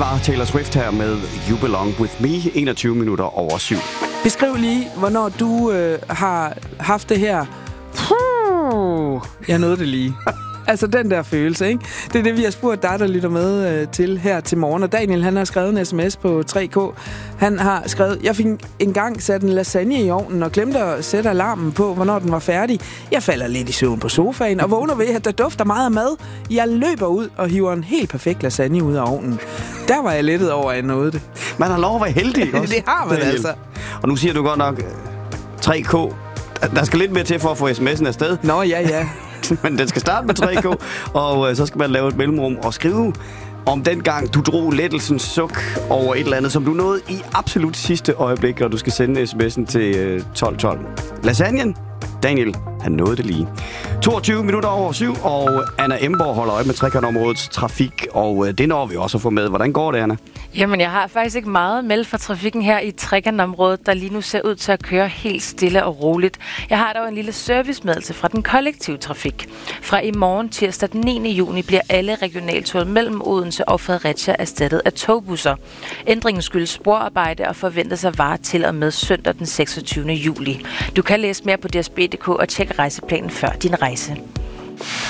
var Taylor Swift her med You Belong With Me, 21 minutter over 7. Beskriv lige, hvornår du har haft det her. Jeg nåede det lige. Altså den der følelse, ikke? Det er det, vi har spurgt dig, der lytter med til her til morgen. Og Daniel, han har skrevet en sms på 3K. Han har skrevet, jeg fik engang sat en lasagne i ovnen og glemte at sætte alarmen på, hvornår den var færdig. Jeg falder lidt i søvn på sofaen og vågner ved, at der dufter meget af mad. Jeg løber ud og hiver en helt perfekt lasagne ud af ovnen. Der var jeg lettet over, at jeg nåede det. Man har lov at være heldig også. Det har man Daniel. altså. Og nu siger du godt nok 3K. Der skal lidt mere til for at få sms'en afsted. Nå, ja. Men den skal starte med 3K, og så skal man lave et mellemrum og skrive om den gang, du drog lettelsens suk over et eller andet, som du nåede i absolut sidste øjeblik, og du skal sende sms'en til 1212. Lasagnen? Daniel, han nåede det lige. 22 minutter over 7, og Anna Emborg holder øje med trekantområdets trafik, og det når vi også at få med. Hvordan går det, Anna? Jamen, jeg har faktisk ikke meget meld for trafikken her i trekantområdet, der lige nu ser ud til at køre helt stille og roligt. Jeg har dog en lille servicemeddelelse fra den kollektive trafik. Fra i morgen tirsdag den 9. juni bliver alle regionaltog mellem Odense og Fredericia erstattet af togbusser. Ændringen skyldes sporarbejde og forventes at vare til og med søndag den 26. juli. Du kan læse mere på dsb.dk og tjekke rejseplanen før din rejse.